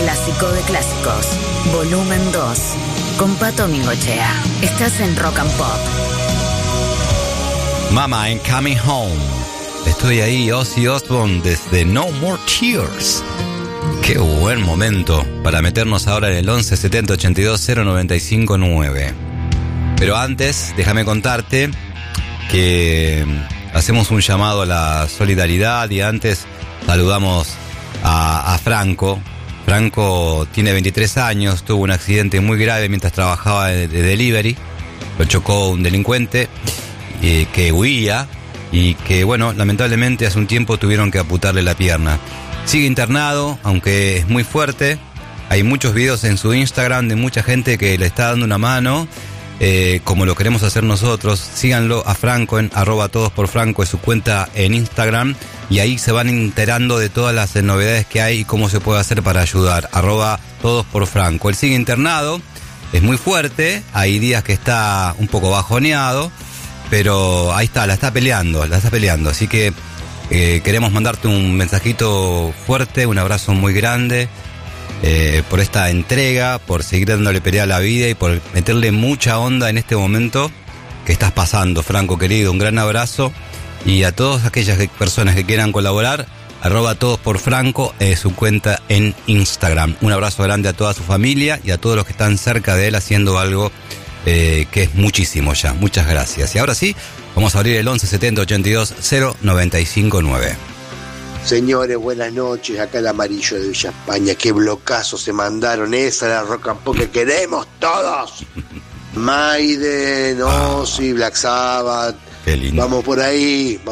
clásico de clásicos, volumen 2, con Pato Mingochea. Estás en Rock and Pop. Mama, I'm Coming Home. Estoy ahí, Ozzy Osbourne, desde No More Tears. Qué buen momento para meternos ahora en el 11 70 82 095 9. Pero antes, déjame contarte que hacemos un llamado a la solidaridad y antes saludamos a Franco. Franco tiene 23 años, tuvo un accidente muy grave mientras trabajaba de delivery. Lo chocó un delincuente que huía y que, bueno, lamentablemente hace un tiempo tuvieron que amputarle la pierna. Sigue internado, aunque es muy fuerte. Hay muchos videos en su Instagram de mucha gente que le está dando una mano, como lo queremos hacer nosotros. Síganlo a Franco en @todosporfranco, es su cuenta en Instagram, y ahí se van enterando de todas las novedades que hay y cómo se puede hacer para ayudar. @todosporfranco. Él sigue internado, es muy fuerte, hay días que está un poco bajoneado, pero ahí está, la está peleando, así que queremos mandarte un mensajito fuerte, un abrazo muy grande, por esta entrega, por seguir dándole pelea a la vida y por meterle mucha onda en este momento que estás pasando, Franco querido. Un gran abrazo, y a todas aquellas personas que quieran colaborar, @todosporfranco es su cuenta en Instagram. Un abrazo grande a toda su familia y a todos los que están cerca de él haciendo algo que es muchísimo ya. Muchas gracias. Y ahora sí, vamos a abrir el 11 70 82 095 9. Señores, buenas noches. Acá el Amarillo de Villa España. Qué blocazo se mandaron. Esa es la rock and pop que queremos todos. Maiden, Ozzy, Black Sabbath. Qué lindo. Vamos por ahí.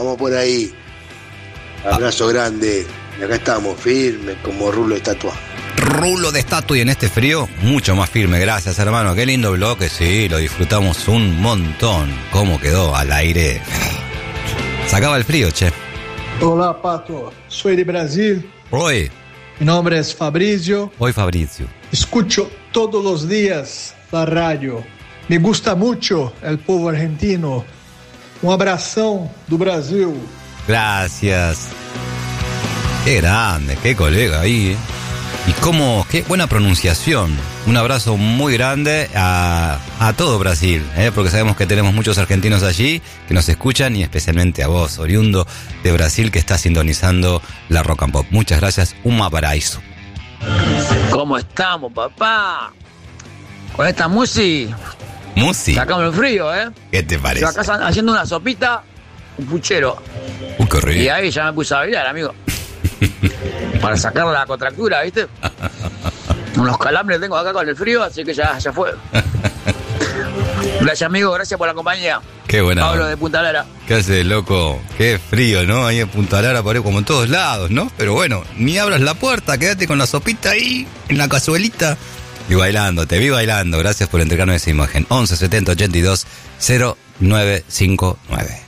Abrazo grande. Y acá estamos, firmes como rulo de estatua. Rulo de estatua, y en este frío mucho más firme. Gracias, hermano. Qué lindo bloque, sí, lo disfrutamos un montón. ¿Cómo quedó al aire? Sacaba el frío, che. Hola, Pato. Soy de Brasil. Oi. Mi nombre es Fabrizio. Oi, Fabrizio. Escucho todos los días la radio. Me gusta mucho el povo argentino. Un abração do Brasil. Gracias. Qué grande, qué colega ahí, Y qué buena pronunciación. Un abrazo muy grande a todo Brasil, porque sabemos que tenemos muchos argentinos allí que nos escuchan, y especialmente a vos, oriundo de Brasil, que está sintonizando la Rock and Pop. Muchas gracias, un paraíso. ¿Cómo estamos, papá? Con esta música sacamos el frío, ¿Qué te parece? Yo acá haciendo una sopita, un puchero. Qué rico. Y ahí ya me puse a bailar, amigo. Para sacar la contractura, ¿viste? Unos calambres tengo acá con el frío, así que ya fue. Gracias, amigo, gracias por la compañía. Qué buena. Pablo de Punta Lara. ¿Qué hace, loco? Qué frío, ¿no? Ahí en Punta Lara, por ahí, como en todos lados, ¿no? Pero bueno, ni abras la puerta, quédate con la sopita ahí, en la cazuelita. Y bailando, te vi bailando. Gracias por entregarnos esa imagen. 11 70 82 0959.